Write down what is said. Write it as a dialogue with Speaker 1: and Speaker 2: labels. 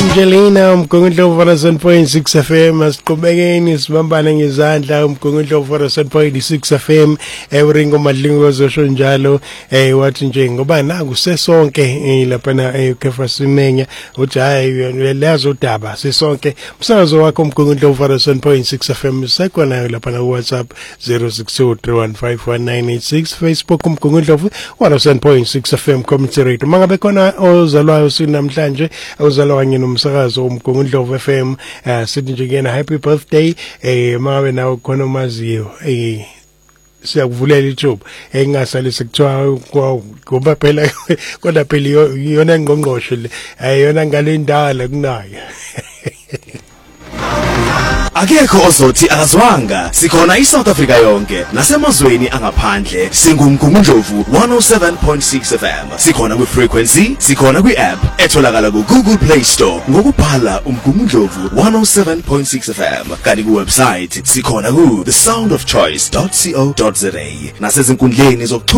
Speaker 1: Angelina umgungundlovu 107.6 FM asiqhubekeni sibambane ngezandla umgungundlovu 107.6 FM ewringo madlingo zosho njalo wathi nje ngoba naku sesonke lapha na ekefa simenya uthi hayi lezo udaba sesonke umsakazo wakho umgungundlovu 107.6 FM sekhona lapha na WhatsApp 0623151986 Facebook umgungundlovu 107.6 FM commentary mangabe khona ozalwayo sinamhlanje uzalwa kanye nomsakazo umgungundlovu FM sithi nje kena happy birthday mangabe nawe khona umaziyo siyakuvulela iTube engasale sekuthiwa ngoba phela kodwa phela yona ngqongqosho le ayona ngale ndala kunayo
Speaker 2: Akekho ozothi akazwanga sikhona iSouth Africa yonke nasemazweni angaphandle singumgungundlovu 107.6 FM sikhona kwi-frequency sikhona kwi-app etholakala ku-Google Play Store ngokubhala umgungundlovu 107.6 FM kanti ku-website sikhona ku thesoundofchoice.co.za nasezinkundleni